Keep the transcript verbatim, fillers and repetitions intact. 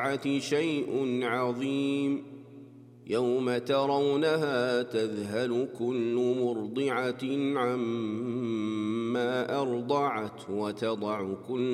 شيء عظيم يوم ترونها تذهل كل مرضعة عما أرضعت وتضع كل